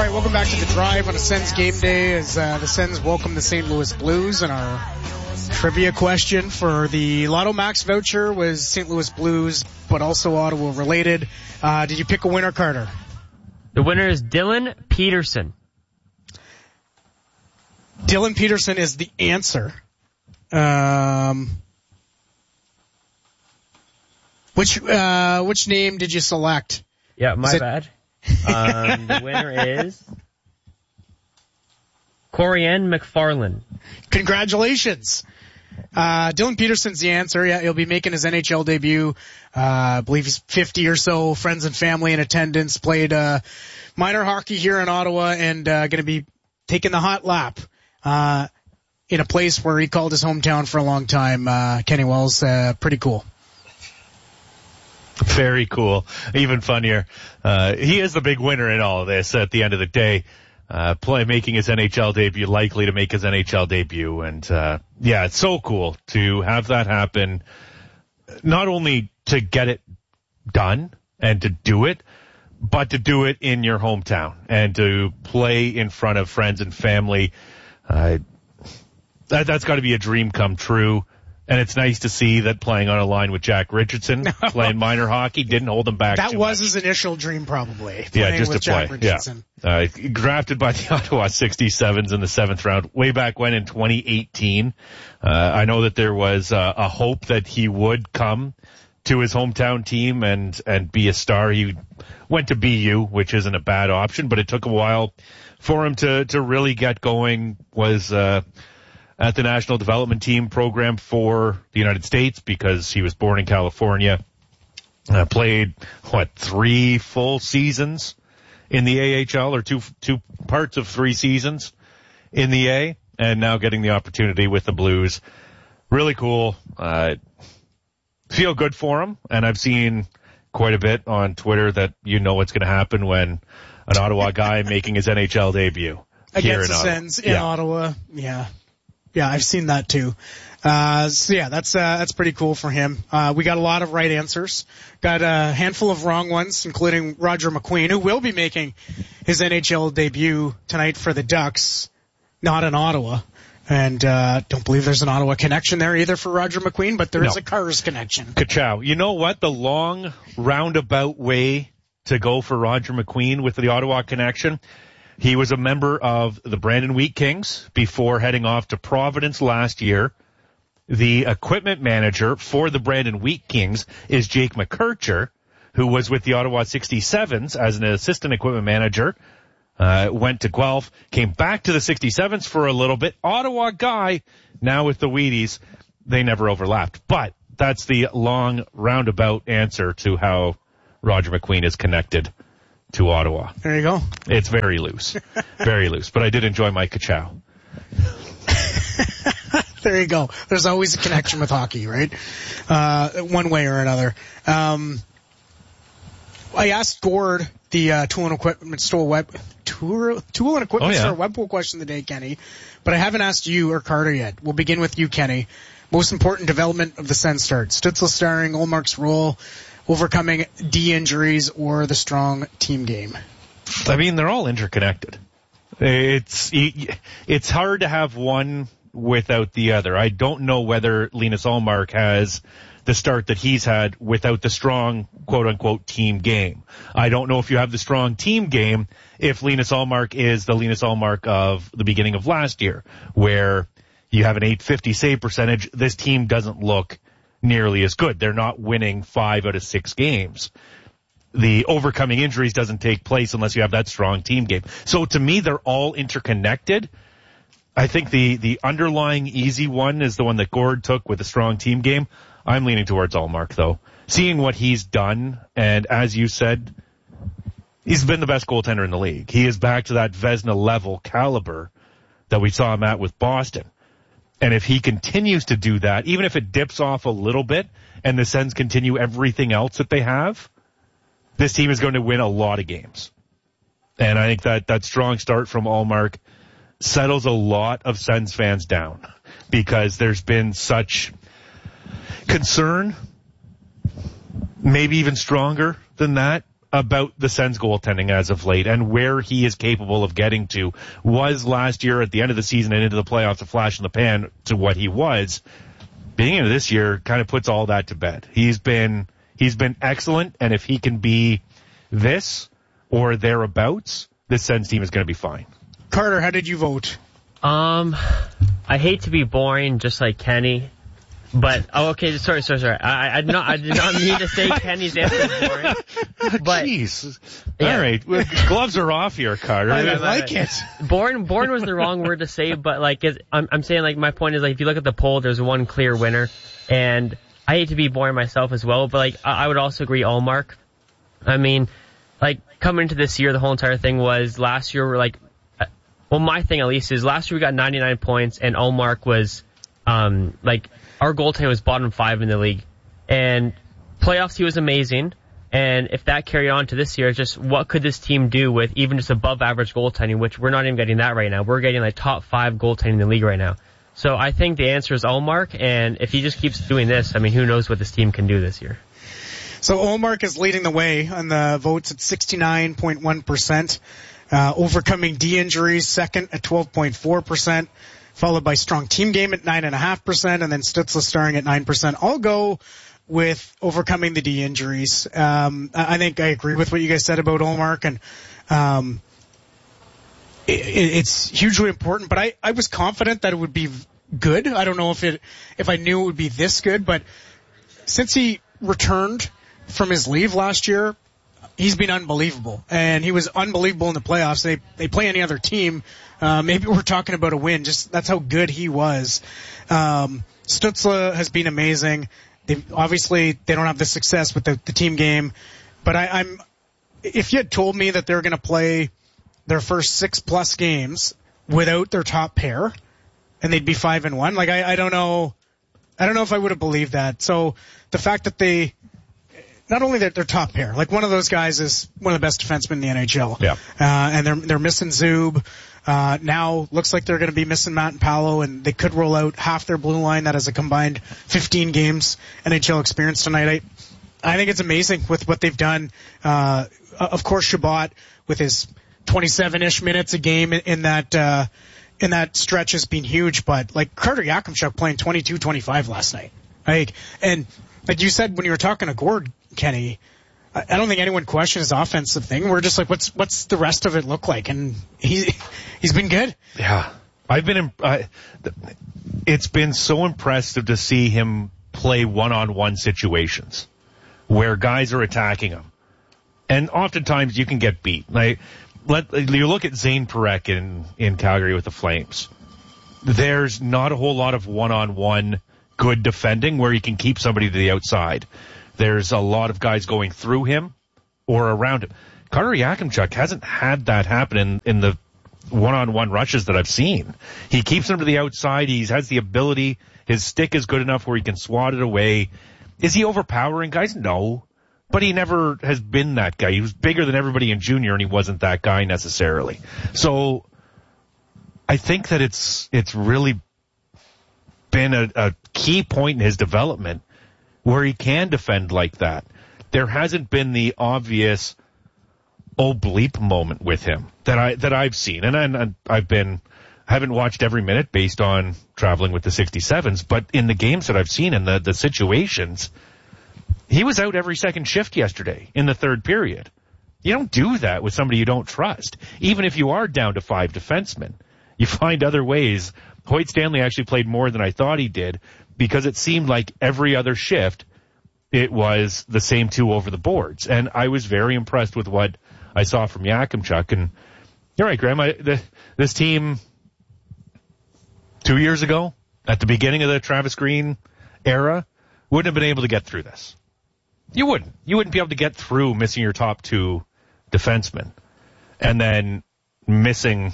All right, welcome back to The Drive on a Sens game day as the Sens welcome the St. Louis Blues. And our trivia question for the Lotto Max voucher was St. Louis Blues, but also Ottawa related. Did you pick a winner, Carter? The winner is Dylan Peterson. Dylan Peterson is the answer. Which name did you select? Yeah, my bad. The winner is Corianne McFarlane. Congratulations. Dylan Peterson's the answer. Yeah, he'll be making his NHL debut. I believe he's 50 or so, friends and family in attendance, played minor hockey here in Ottawa, and going to be taking the hot lap in a place where he called his hometown for a long time. Kenny Wells, pretty cool. Very cool. Even funnier. He is the big winner in all of this at the end of the day. Making his NHL debut, likely to make his NHL debut. And, yeah, it's so cool to have that happen. Not only to get it done and to do it, but to do it in your hometown and to play in front of friends and family. That's got to be a dream come true. And it's nice to see that playing on a line with Jack Richardson, playing minor hockey, didn't hold him back. That was his initial dream, probably. Yeah, just with to play. Jack Richardson. Yeah. Drafted by the Ottawa 67s in the 7th round, way back when in 2018. I know that there was a hope that he would come to his hometown team and be a star. He went to BU, which isn't a bad option, but it took a while for him to really get going. Was at the National Development Team program for the United States because he was born in California. Played, 3 full seasons in the AHL, or two parts of 3 seasons in the A, and now getting the opportunity with the Blues. Really cool. Feel good for him, and I've seen quite a bit on Twitter that what's going to happen when an Ottawa guy making his NHL debut here against the Sens in Ottawa. Yeah, I've seen that too. That's pretty cool for him. We got a lot of right answers. Got a handful of wrong ones, including Roger McQueen, who will be making his NHL debut tonight for the Ducks, not in Ottawa. And don't believe there's an Ottawa connection there either for Roger McQueen, but there is a Cars connection. Ka-chow. You know what? The long roundabout way to go for Roger McQueen with the Ottawa connection. He was a member of the Brandon Wheat Kings before heading off to Providence last year. The equipment manager for the Brandon Wheat Kings is Jake McKercher, who was with the Ottawa 67s as an assistant equipment manager. Went to Guelph, came back to the 67s for a little bit. Ottawa guy, now with the Wheaties. They never overlapped. But that's the long roundabout answer to how Roger McQueen is connected to Ottawa. There you go. It's very loose. Very loose. But I did enjoy my ka-chow. There you go. There's always a connection with hockey, right? One way or another. I asked Gord, the tool and equipment store store web pool question of the day, Kenny. But I haven't asked you or Carter yet. We'll begin with you, Kenny. Most important development of the Sens start. Stützle starring, Ullmark's role, overcoming D injuries, or the strong team game? I mean, they're all interconnected. It's hard to have one without the other. I don't know whether Linus Ullmark has the start that he's had without the strong, quote-unquote, team game. I don't know if you have the strong team game if Linus Ullmark is the Linus Ullmark of the beginning of last year, where you have an .850 save percentage. This team doesn't look nearly as good. They're not winning 5 out of 6 games. The overcoming injuries doesn't take place unless you have that strong team game. So to me, they're all interconnected. I think the underlying easy one is the one that Gord took with a strong team game. I'm leaning towards Ullmark, though. Seeing what he's done, and as you said, he's been the best goaltender in the league. He is back to that Vezina level caliber that we saw him at with Boston. And if he continues to do that, even if it dips off a little bit and the Sens continue everything else that they have, this team is going to win a lot of games. And I think that strong start from Ullmark settles a lot of Sens fans down because there's been such concern, maybe even stronger than that, about the Sens goaltending as of late and where he is capable of getting to. Was last year at the end of the season and into the playoffs a flash in the pan to what he was. Beginning of this year kind of puts all that to bed. He's been excellent, and if he can be this or thereabouts, this Sens team is going to be fine. Carter, how did you vote? I hate to be boring, just like Kenny. But okay, sorry. I did not mean to say Kenny's answer is boring. But jeez, yeah. All right, well, gloves are off here, Carter. I like it. Boring was the wrong word to say, but like I'm saying, like my point is, like if you look at the poll, there's one clear winner, and I hate to be boring myself as well, but like I would also agree Ullmark. I mean, like coming into this year, the whole entire thing was last year. We're like, well, my thing at least is last year we got 99 points, and Ullmark was like. Our goaltending was bottom 5 in the league. And playoffs, he was amazing. And if that carried on to this year, it's just what could this team do with even just above average goaltending, which we're not even getting that right now. We're getting like top 5 goaltending in the league right now. So I think the answer is Ullmark. And if he just keeps doing this, I mean, who knows what this team can do this year. So Ullmark is leading the way on the votes at 69.1%. Overcoming D injuries, second at 12.4%. Followed by strong team game at 9.5%, and then Stützle starring at 9%. I'll go with overcoming the D injuries. I think I agree with what you guys said about Ullmark, and it's hugely important. But I was confident that it would be good. I don't know if I knew it would be this good, but since he returned from his leave last year, he's been unbelievable, and he was unbelievable in the playoffs. They play any other team. Maybe we're talking about a win. Just that's how good he was. Stützle has been amazing. They don't have the success with the team game, but if you had told me that they're going to play their first 6+ games without their top pair and they'd be 5-1, like I don't know if I would have believed that. So the fact that they not only that they're top pair, like one of those guys is one of the best defensemen in the NHL. Yeah. And they're missing Zub. Now looks like they're going to be missing Matt and Paolo, and they could roll out half their blue line that has a combined 15 games NHL experience tonight. I think it's amazing with what they've done. Of course, Chabot with his 27-ish minutes a game in that stretch has been huge, but like Carter Yakimchuk playing 22-25 last night. Like you said when you were talking to Gord, Kenny, I don't think anyone questioned his offensive thing. We're just like, what's the rest of it look like? And he's been good. Yeah. It's been so impressive to see him play one-on-one situations where guys are attacking him. And oftentimes you can get beat. Like, you look at Zane Parekh in Calgary with the Flames. There's not a whole lot of one-on-one good defending where he can keep somebody to the outside. There's a lot of guys going through him or around him. Carter Yakimchuk hasn't had that happen in the one-on-one rushes that I've seen. He keeps them to the outside. He has the ability. His stick is good enough where he can swat it away. Is he overpowering guys? No. But he never has been that guy. He was bigger than everybody in junior, and he wasn't that guy necessarily. So I think that it's really been a key point in his development where he can defend like that. There hasn't been the obvious bleep moment with him that I've seen, and I haven't watched every minute based on traveling with the 67s, but in the games that I've seen in the situations, he was out every second shift yesterday in the third period. You don't do that with somebody you don't trust, even if you are down to 5 defensemen. You find other ways. Hoyt Stanley actually played more than I thought he did, because it seemed like every other shift, it was the same 2 over the boards. And I was very impressed with what I saw from Yakimchuk. And you're right, Graham, this team 2 years ago, at the beginning of the Travis Green era, wouldn't have been able to get through this. You wouldn't. You wouldn't be able to get through missing your top 2 defensemen. And then missing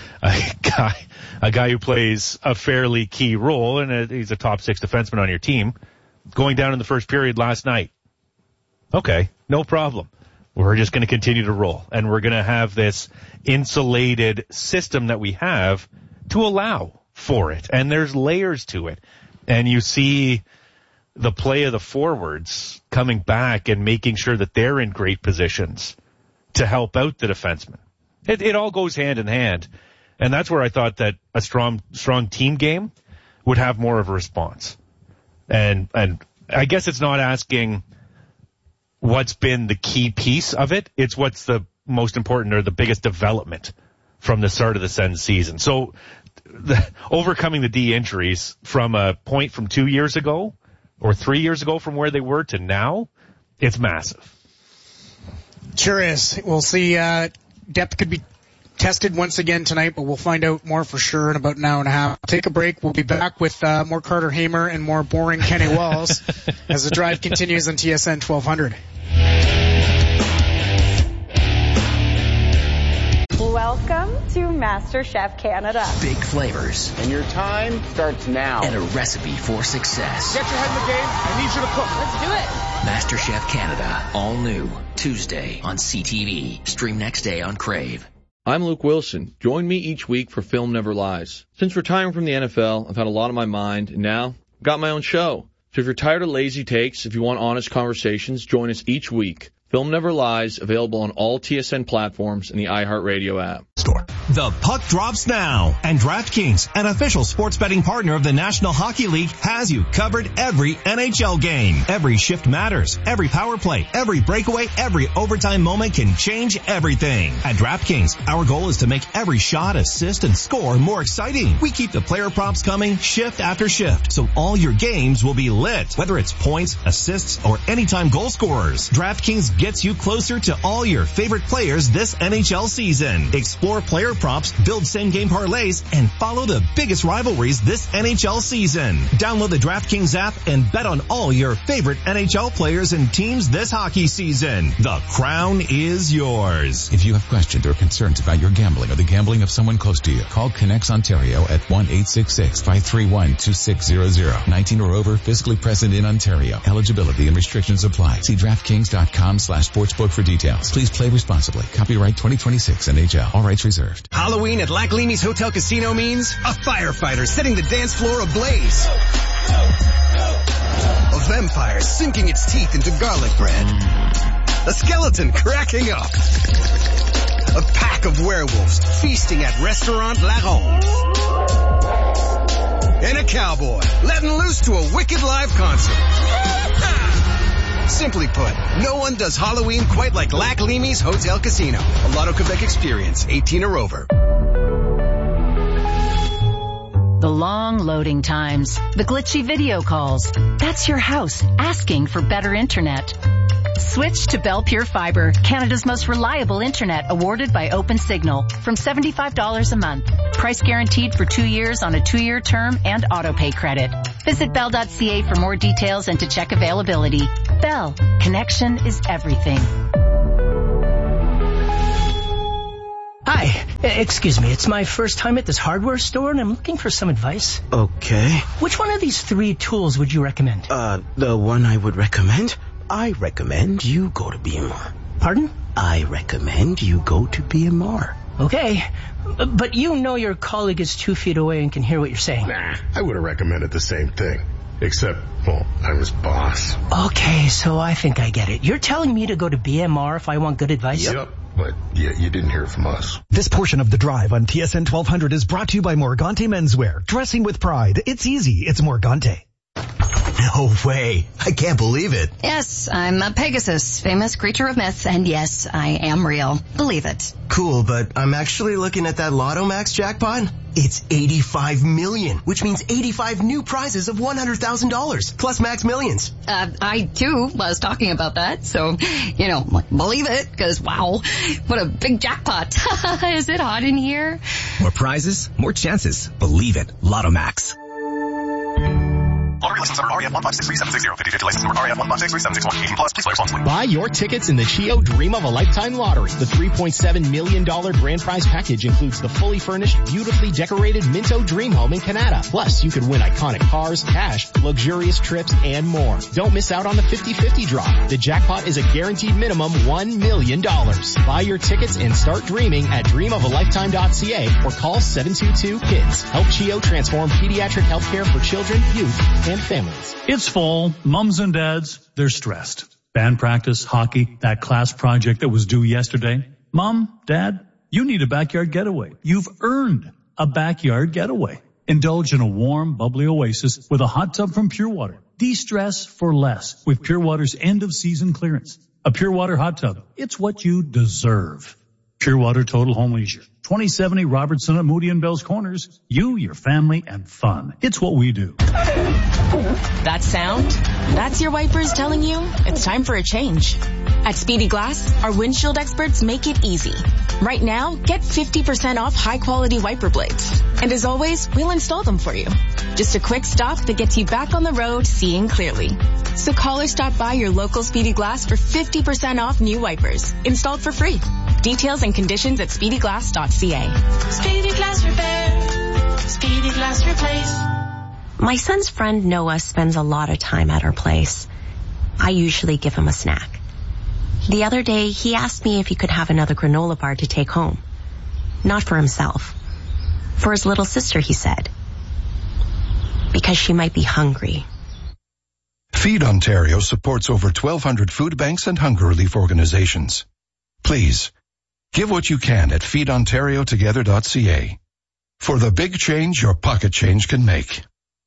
a guy who plays a fairly key role, and he's a top 6 defenseman on your team, going down in the first period last night. Okay, no problem. We're just going to continue to roll, and we're going to have this insulated system that we have to allow for it, and there's layers to it. And you see the play of the forwards coming back and making sure that they're in great positions to help out the defensemen. It all goes hand in hand. And that's where I thought that a strong team game would have more of a response. And I guess it's not asking what's been the key piece of it. It's what's the most important or the biggest development from the start of the Sens season. So overcoming the D injuries from a point from 2 years ago or 3 years ago from where they were to now, it's massive. Sure is. We'll see. Depth could be tested once again tonight, but we'll find out more for sure in about an hour and a half. Take a break. We'll be back with more Carter Hamer and more boring Kenny Walls as the drive continues on TSN 1200. Welcome to MasterChef Canada. Big flavors. And your time starts now. And a recipe for success. Get your head in the game. I need you to cook. Let's do it. MasterChef Canada. All new. Tuesday on CTV. Stream next day on Crave. I'm Luke Wilson. Join me each week for Film Never Lies. Since retiring from the NFL, I've had a lot on my mind, and now I've got my own show. So if you're tired of lazy takes, if you want honest conversations, join us each week. Film Never Lies, available on all TSN platforms and the iHeartRadio app. The puck drops now, and DraftKings, an official sports betting partner of the National Hockey League, has you covered every NHL game. Every shift matters. Every power play, every breakaway, every overtime moment can change everything. At DraftKings, our goal is to make every shot, assist, and score more exciting. We keep the player props coming shift after shift, so all your games will be lit. Whether it's points, assists, or anytime goal scorers, DraftKings gets you closer to all your favorite players this NHL season. Explore player props, build same-game parlays, and follow the biggest rivalries this NHL season. Download the DraftKings app and bet on all your favorite NHL players and teams this hockey season. The crown is yours. If you have questions or concerns about your gambling or the gambling of someone close to you, call Connects Ontario at 1-866-531-2600. 19 or over, physically present in Ontario. Eligibility and restrictions apply. See DraftKings.com/sportsbook for details. Please play responsibly. Copyright 2026 NHL. All rights reserved. Halloween at Lac Leamy's Hotel Casino means a firefighter setting the dance floor ablaze. A vampire sinking its teeth into garlic bread. A skeleton cracking up. A pack of werewolves feasting at Restaurant La Ronde. And a cowboy letting loose to a wicked live concert. Simply put, no one does Halloween quite like Lac Leamy's Hotel Casino. A Lotto Quebec experience, 18 or over. The long loading times, the glitchy video calls. That's your house asking for better internet. Switch to Bell Pure Fiber, Canada's most reliable internet, awarded by OpenSignal, from $75 a month. Price guaranteed for 2 years on a 2-year term and auto-pay credit. Visit bell.ca for more details and to check availability. Bell, connection is everything. Hi, excuse me, it's my first time at this hardware store and I'm looking for some advice. Okay. Which one of these 3 tools would you recommend? The one I would recommend? I recommend you go to BMR. Pardon? I recommend you go to BMR. Okay, but you know your colleague is 2 feet away and can hear what you're saying. Nah, I would have recommended the same thing. Except, well, I'm his boss. Okay, so I think I get it. You're telling me to go to BMR if I want good advice? Yep, but you didn't hear from us. This portion of The Drive on TSN 1200 is brought to you by Morgante Menswear. Dressing with pride. It's easy. It's Morgante. No way. I can't believe it. Yes, I'm a Pegasus, famous creature of myth, and yes, I am real. Believe it. Cool, but I'm actually looking at that Lotto Max jackpot. It's 85 million, which means 85 new prizes of $100,000, plus Max Millions. I, too, was talking about that, so, believe it, because, wow, what a big jackpot. Is it hot in here? More prizes, more chances. Believe it. Lotto Max. Lottery license number REF 1563760. 50/50 license number REF 1563761. 18 plus. Please play responsibly. Buy your tickets in the Chio Dream of a Lifetime Lottery. The $3.7 million grand prize package includes the fully furnished, beautifully decorated Minto Dream Home in Canada. Plus, you could win iconic cars, cash, luxurious trips, and more. Don't miss out on the 50/50 draw. The jackpot is a guaranteed minimum $1 million. Buy your tickets and start dreaming at dreamofalifetime.ca or call 722-KIDS. Help Chio transform pediatric healthcare for children, youth, and families. It's fall. Mums and dads, they're stressed. Band practice, hockey, that class project that was due yesterday. Mom, Dad, you need a backyard getaway. You've earned a backyard getaway. Indulge in a warm, bubbly oasis with a hot tub from Pure Water. De-stress for less with Pure Water's end-of-season clearance. A Pure Water hot tub. It's what you deserve. Pure Water Total Home Leisure. 2070 Robertson at Moody and Bell's Corners. You, your family, and fun. It's what we do. That sound? That's your wipers telling you it's time for a change. At Speedy Glass, our windshield experts make it easy. Right now, get 50% off high-quality wiper blades. And as always, we'll install them for you. Just a quick stop that gets you back on the road seeing clearly. So call or stop by your local Speedy Glass for 50% off new wipers. Installed for free. Details and conditions at speedyglass.ca. Speedy Glass Repair. Speedy Glass Replace. My son's friend Noah spends a lot of time at our place. I usually give him a snack. The other day, he asked me if he could have another granola bar to take home. Not for himself. For his little sister, he said. Because she might be hungry. Feed Ontario supports over 1,200 food banks and hunger relief organizations. Please, give what you can at feedontariotogether.ca. For the big change your pocket change can make.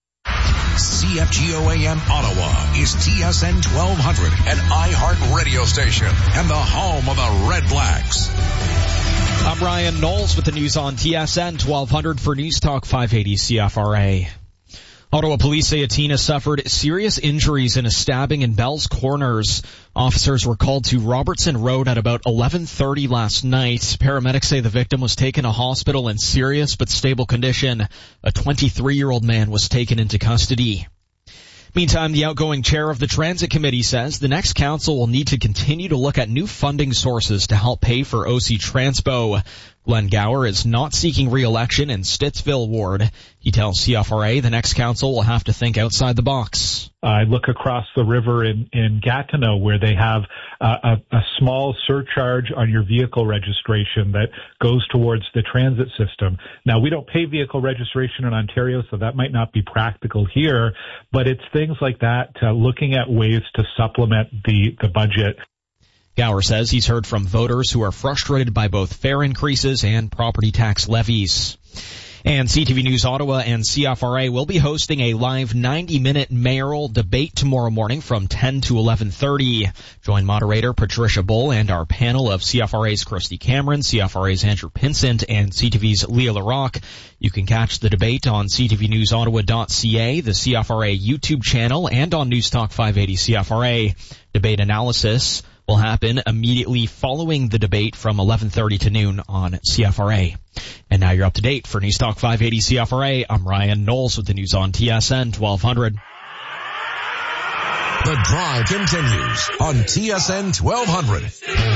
CFGO-AM Ottawa is TSN 1200, an iHeart radio station and the home of the Red Blacks. I'm Ryan Knowles with the news on TSN 1200 for News Talk 580 CFRA. Ottawa police say a teen has suffered serious injuries in a stabbing in Bell's Corners. Officers were called to Robertson Road at about 11:30 last night. Paramedics say the victim was taken to hospital in serious but stable condition. A 23-year-old man was taken into custody. Meantime, the outgoing chair of the Transit Committee says the next council will need to continue to look at new funding sources to help pay for OC Transpo. Glenn Gower is not seeking re-election in Stittsville ward. He tells CFRA the next council will have to think outside the box. I look across the river in Gatineau where they have a small surcharge on your vehicle registration that goes towards the transit system. Now, we don't pay vehicle registration in Ontario, so that might not be practical here, but it's things like that, looking at ways to supplement the budget. Gower says he's heard from voters who are frustrated by both fare increases and property tax levies. And CTV News Ottawa and CFRA will be hosting a live 90-minute mayoral debate tomorrow morning from 10 to 11:30. Join moderator Patricia Bull and our panel of CFRA's Christy Cameron, CFRA's Andrew Pinsent, and CTV's Leah LaRocque. You can catch the debate on ctvnewsottawa.ca, the CFRA YouTube channel, and on News Talk 580 CFRA. Debate analysis will happen immediately following the debate from 11:30 to noon on CFRA. And now you're up to date for News Talk 580 CFRA. I'm Ryan Knowles with the news on TSN 1200. The drive continues on TSN 1200.